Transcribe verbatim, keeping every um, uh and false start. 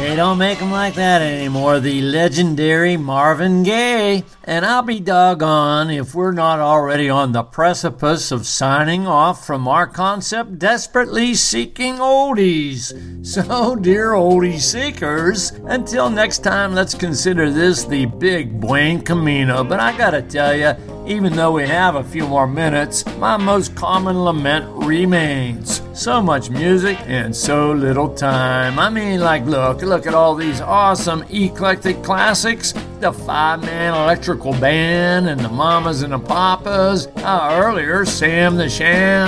They don't make them like that anymore, the legendary Marvin Gaye. And I'll be doggone if we're not already on the precipice of signing off from our concept, Desperately Seeking Oldies. So, dear oldie seekers, until next time, let's consider this the big Buen Camino. But I gotta tell you, even though we have a few more minutes, my most common lament remains. So much music and so little time. I mean, like, look, look at all these awesome eclectic classics. The five-man electrical band and the mamas and the papas. Uh, earlier, Sam the Sham.